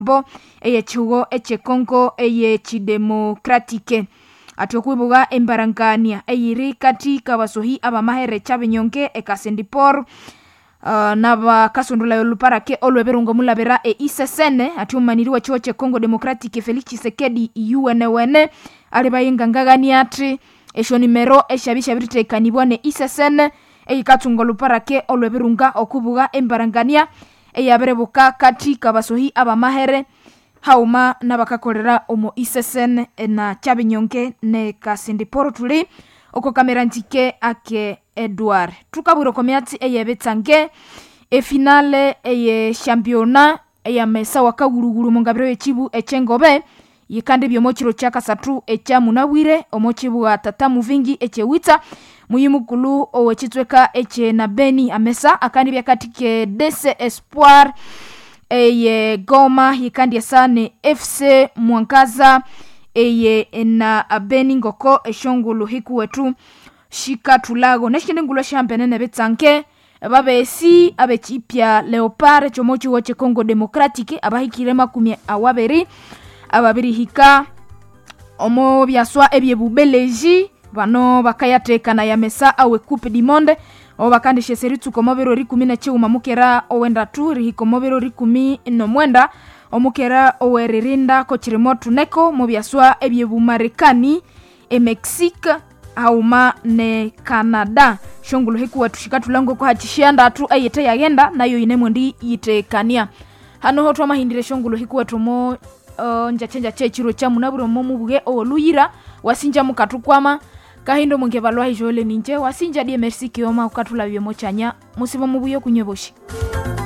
bo eye chugo eche Kongo eye chidemokratike atokwibuga embarangania eyiri kati kabasohi abamahere chabinyonge ekasendipor naba kasundula yoluparake olweberungo mulabera isesene atumaniriwa chuo che Congo Democratic Felix Tshisekedi UNWN alibayingangagani ati esho nimero eshabisha biritekanibwa ne isesene eyikatungoluparake olweberunga okubuga embarangania eyaberebuka kati kabasohi abamahere hauma nabakakolera omo isesene na chabinyonge ne kasendipor tuli oko kamera ntike ake Edouard tukaburo komiati eyebetsange finale eye championnat eya mesa wakaguruguru mongabiro echibu echengobe yikande byomochiro chaka satu echa munawire omochibu atata muvingi echewita muyimukulu owechitweka eche na Beni amesa akandi byakatike DC Espoir eye Goma yikandi sane FC Mwangaza eye na Beni ngoko eshongulu hiku wetu shika tulago neshinde ngulo champene nebetsanke babesi abechipya Leopard chomochi woche Congo Democratic abahikire 20 ababiri hika omo byaswa ebyebubeleji bano bakayatekana ya mesa awe coupe du monde obakandishe seritu komobero 19 mamukera owenda tu rihiko mobero 19 omukera oweririnda kochirimotu neko mobyaswa ebyebumarekani Mexique hauma ne Canada shongulu hikuwa tushikatulango kwa hatishianda atu ayete yagenda nayo inemwendi yitekania hano hoto mahindire shongulu hikuwa tomo njachenja chechiro cha munaburo momubuge oluyira wasinja mukatukwama kahindo mungebalwa hijole ninje wasinja die merci kioma ukatula byo mochanya musibo mubuyo kunyeboshi